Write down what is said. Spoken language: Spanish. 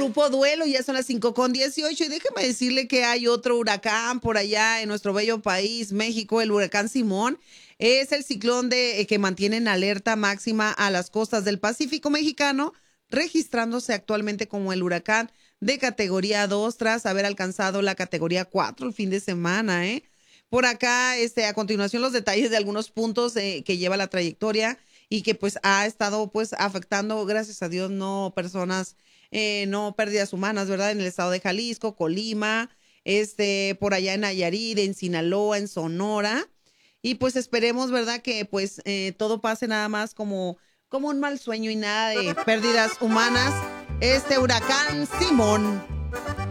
grupo Duelo, ya son las 5:18 y déjeme decirle que hay otro huracán por allá en nuestro bello país, México, el huracán Simón. Es el ciclón que mantiene en alerta máxima a las costas del Pacífico mexicano, registrándose actualmente como el huracán de categoría 2 tras haber alcanzado la categoría 4 el fin de semana, ¿eh? Por acá, a continuación los detalles de algunos puntos que lleva la trayectoria y que pues ha estado pues afectando, gracias a Dios, no personas, no pérdidas humanas, ¿verdad? En el estado de Jalisco, Colima, por allá en Nayarit, en Sinaloa, en Sonora. Y pues esperemos, ¿verdad? Que pues todo pase nada más como un mal sueño y nada de pérdidas humanas. Este huracán Simón.